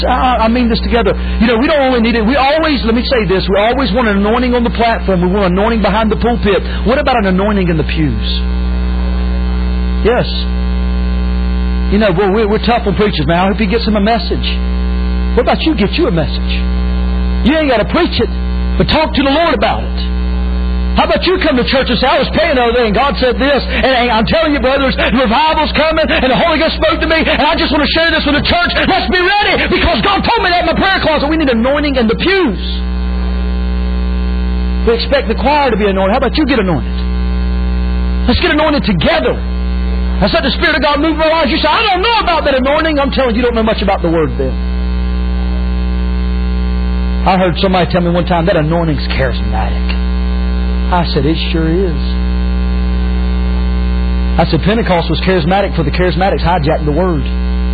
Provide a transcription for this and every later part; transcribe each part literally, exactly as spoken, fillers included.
I mean this together. You know, we don't only need it. We always, let me say this, we always want an anointing on the platform. We want an anointing behind the pulpit. What about an anointing in the pews? Yes. You know, well, we're, we're tough on preachers, man. I hope he gets him a message. What about you get you a message? You ain't got to preach it, but talk to the Lord about it. How about you come to church and say, I was praying over there and God said this, and I'm telling you, brothers, the revival's coming and the Holy Ghost spoke to me and I just want to share this with the church. Let's be ready because God told me that in my prayer closet. We need anointing in the pews. We expect the choir to be anointed. How about you get anointed? Let's get anointed together. Let's let the Spirit of God move in our lives. You say, I don't know about that anointing. I'm telling you, you don't know much about the Word then. I heard somebody tell me one time that anointing's charismatic. I said, it sure is. I said, Pentecost was charismatic for the charismatics hijacked the Word.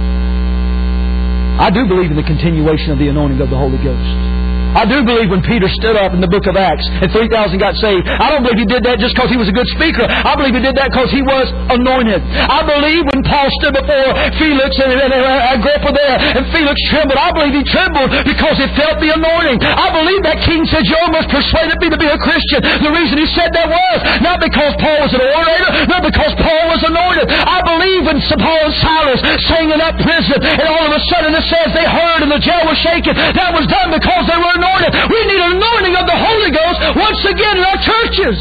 I do believe in the continuation of the anointing of the Holy Ghost. I do believe when Peter stood up in the book of Acts and three thousand got saved, I don't believe he did that just because he was a good speaker. I believe he did that because he was anointed. I believe when Paul stood before Felix and, and, and Agrippa there and Felix trembled, I believe he trembled because he felt the anointing. I believe that king said, you almost persuaded me to be a Christian. The reason he said that was not because Paul was an orator, not because Paul was anointed. I believe when Paul and Silas sang in that prison and all of a sudden it says they heard and the jail was shaken. That was done because they were anointed. We need an anointing of the Holy Ghost once again in our churches.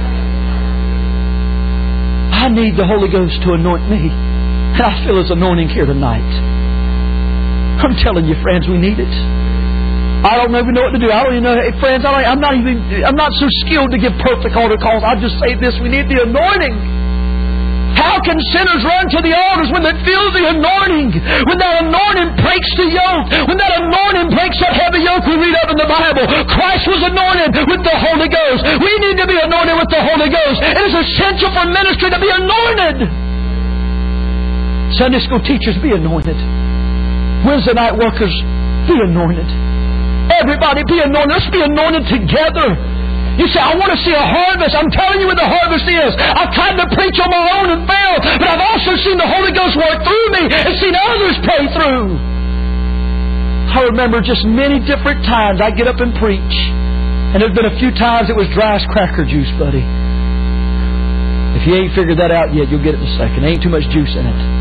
I need the Holy Ghost to anoint me. And I feel His anointing here tonight. I'm telling you, friends, we need it. I don't even know what to do. I don't even know. Hey, friends, I don't, I'm not even. I'm not so skilled to give perfect altar calls. I just say this: we need the anointing. How can sinners run to the altars when they feel the anointing? When that anointing breaks the yoke. When that anointing breaks that heavy yoke we read of in the Bible. Christ was anointed with the Holy Ghost. We need to be anointed with the Holy Ghost. It is essential for ministry to be anointed. Sunday school teachers, be anointed. Wednesday night workers, be anointed. Everybody be anointed. Let's be anointed together. You say, I want to see a harvest. I'm telling you what the harvest is. I've tried to preach on my own and failed. But I've also seen the Holy Ghost work through me and seen others pray through. I remember just many different times I get up and preach. And there's been a few times it was dry as cracker juice, buddy. If you ain't figured that out yet, you'll get it in a second. There ain't too much juice in it.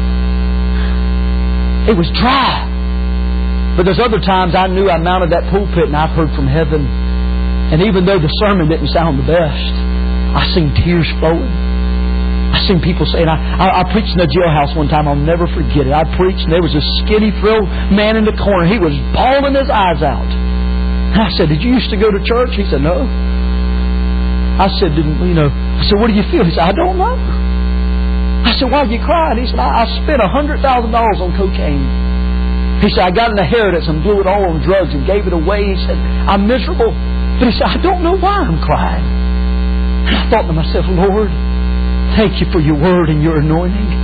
It was dry. But there's other times I knew I mounted that pulpit and I've heard from heaven. And even though the sermon didn't sound the best, I seen tears flowing. I seen people saying, I, I, I preached in a jailhouse one time, I'll never forget it. I preached and there was a skinny, frail man in the corner. He was bawling his eyes out. And I said, did you used to go to church? He said, no. I said, didn't you know, I said, what do you feel? He said, I don't know. I said, why are you crying? He said, I, I spent one hundred thousand dollars on cocaine. He said, I got an inheritance and blew it all on drugs and gave it away. He said, I'm miserable. But he said, I don't know why I'm crying. And I thought to myself, Lord, thank you for your word and your anointing.